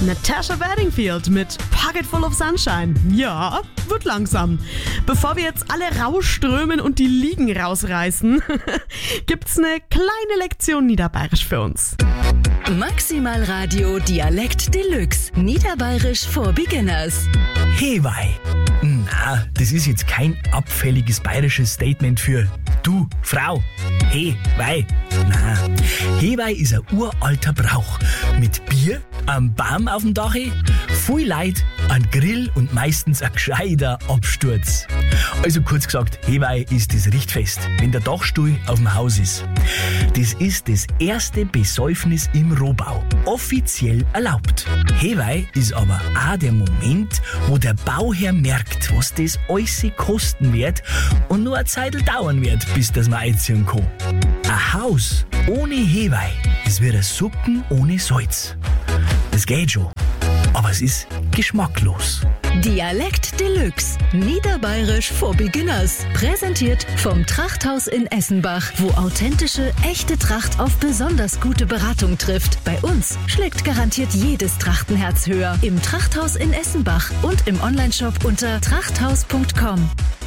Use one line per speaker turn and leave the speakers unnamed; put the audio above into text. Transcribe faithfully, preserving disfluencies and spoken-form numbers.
Natasha Bedingfield mit Pocket Full of Sunshine. Ja, wird langsam. Bevor wir jetzt alle rausströmen und die Liegen rausreißen, gibt's eine kleine Lektion Niederbayerisch für uns.
Maximal Radio Dialekt Deluxe. Niederbayerisch for Beginners.
Hewei. Na, das ist jetzt kein abfälliges bayerisches Statement für du, Frau. Hey, wei. Na, Hewei ist ein uralter Brauch. Mit Bier, einem Baum auf dem Dach, viel Leid, ein Grill und meistens ein gescheiter Absturz. Also kurz gesagt, Hewei ist das Richtfest, wenn der Dachstuhl auf dem Haus ist. Das ist das erste Besäufnis im Rohbau. Offiziell erlaubt. Hewei ist aber auch der Moment, wo der Bauherr merkt, was das alles kosten wird und nur eine Zeit dauern wird, bis das man einziehen kann. Ein Haus ohne Hewei ist wie ein Suppen ohne Salz. Das geht schon, aber es ist geschmacklos.
Dialekt Deluxe. Niederbayerisch for Beginners. Präsentiert vom Trachthaus in Essenbach, wo authentische, echte Tracht auf besonders gute Beratung trifft. Bei uns schlägt garantiert jedes Trachtenherz höher. Im Trachthaus in Essenbach und im Onlineshop unter trachthaus punkt com.